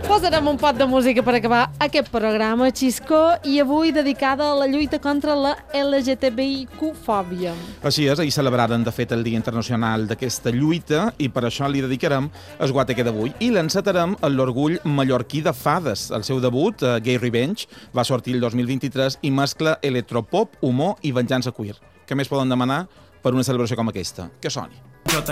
Posarem un pot de música per acabar aquest programa, Xisco, i avui dedicada a la lluita contra la LGTBIQ-fòbia. Així és, ahir celebraren, de fet, el Dia Internacional d'aquesta lluita i per això li dedicarem el guateque d'avui. I l'encetarem en l'orgull mallorquí de Fades. El seu debut, Gay Revenge, va sortir el 2023 i mescla electropop, humor i venjança queer. Què més poden demanar per una celebració com aquesta? Que soni.